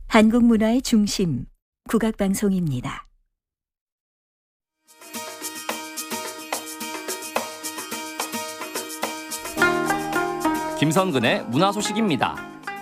한국 문화의 중심, 국악방송입니다. 김선근의 문화 소식입니다.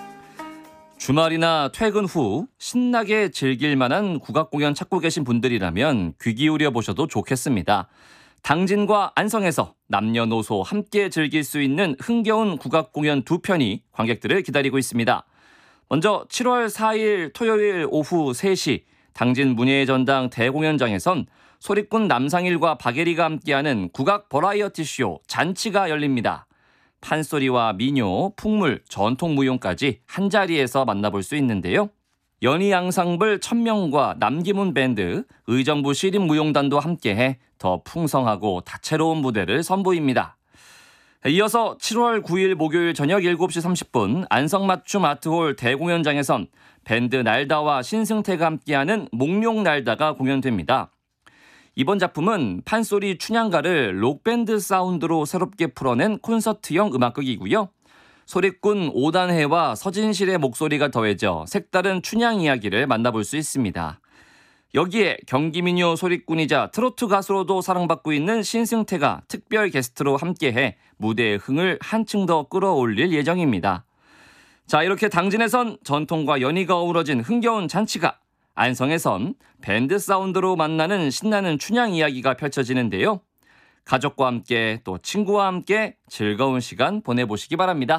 주말이나 퇴근 후 신나게 즐길 만한 국악 공연 찾고 계신 분들이라면 귀 기울여 보셔도 좋겠습니다. 당진과 안성에서 남녀노소 함께 즐길 수 있는 흥겨운 국악 공연 2편이 관객들을 기다리고 있습니다. 먼저 7월 4일 토요일 오후 3시 당진 문예전당 대공연장에선 소리꾼 남상일과 박예리가 함께하는 국악 버라이어티 쇼 잔치가 열립니다. 판소리와 민요, 풍물, 전통무용까지 한자리에서 만나볼 수 있는데요. 연희 앙상블 천명과 남기문 밴드, 의정부 시립무용단도 함께해 더 풍성하고 다채로운 무대를 선보입니다. 이어서 7월 9일 목요일 저녁 7시 30분 안성맞춤 아트홀 대공연장에선 밴드 날다와 신승태가 함께하는 목룡날다가 공연됩니다. 이번 작품은 판소리 춘향가를 록밴드 사운드로 새롭게 풀어낸 콘서트형 음악극이고요. 소리꾼 오단해와 서진실의 목소리가 더해져 색다른 춘향 이야기를 만나볼 수 있습니다. 여기에 경기민요 소리꾼이자 트로트 가수로도 사랑받고 있는 신승태가 특별 게스트로 함께해 무대의 흥을 한층 더 끌어올릴 예정입니다. 자, 이렇게 당진에선 전통과 연희가 어우러진 흥겨운 잔치가, 안성에선 밴드 사운드로 만나는 신나는 춘향 이야기가 펼쳐지는데요. 가족과 함께 또 친구와 함께 즐거운 시간 보내보시기 바랍니다.